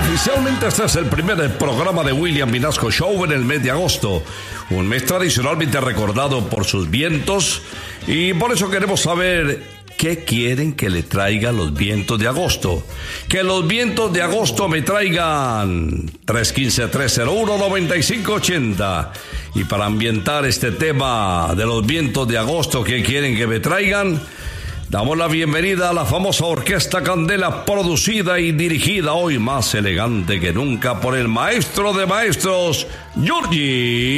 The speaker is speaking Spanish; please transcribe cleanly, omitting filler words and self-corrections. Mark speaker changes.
Speaker 1: Oficialmente este es el primer programa de William Vinasco Show en el mes de agosto, un mes tradicionalmente recordado por sus vientos, y por eso queremos saber qué quieren que le traigan los vientos de agosto. Que los vientos de agosto me traigan 315-301-9580. Y para ambientar este tema de los vientos de agosto que quieren que me traigan, damos la bienvenida a la famosa Orquesta Candela, producida y dirigida hoy más elegante que nunca por el maestro de maestros, Giorgi